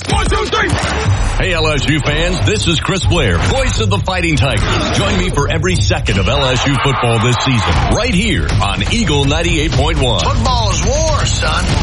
1, 2, 3. Hey, LSU fans, this is Chris Blair, voice of the Fighting Tigers. Join me for every second of LSU football this season, right here on Eagle 98.1. Football is war, son.